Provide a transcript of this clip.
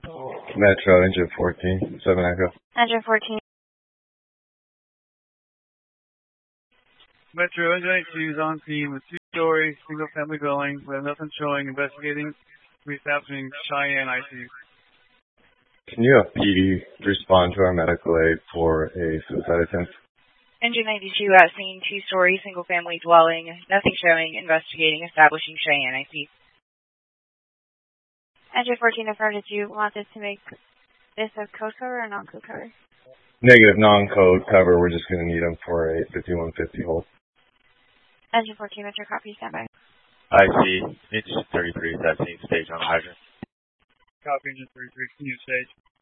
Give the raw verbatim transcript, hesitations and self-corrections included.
Metro, engine fourteen, seven Echo. Engine fourteen. Metro, engine eighty-two is on scene with two-story, single-family dwelling. We have nothing showing. Investigating. Reestablishing Cheyenne I C U. Can you have P D respond to our medical aid for a suicide attempt? Engine ninety-two at scene, two-story, single-family dwelling. Nothing showing. Investigating. Establishing Cheyenne I C U. Engine fourteen affirmative. Do you want this to make this a code cover or non-code cover? Negative, non-code cover. We're just going to need them for a fifty-one fifty hold. Engine fourteen, Metro, copy, standby. I see. Engine thirty-three is at scene, stage on hydrant. Copy, engine thirty-three, continue stage.